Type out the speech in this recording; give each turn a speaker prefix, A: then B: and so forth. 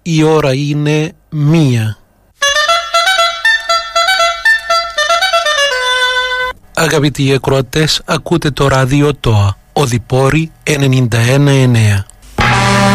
A: η ώρα είναι 1. Αγαπητοί ακροατές, ακούτε το ράδιο ΤΟΑ, Οδυπόρη 91,9.